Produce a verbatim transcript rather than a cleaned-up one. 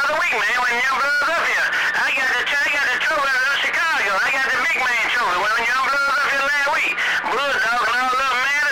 other week, man, when Young Blood was up here. I got the, I got the trophy out of Chicago. I got the big man trophy when Young Blood was up here last week. Bulldog and all little man.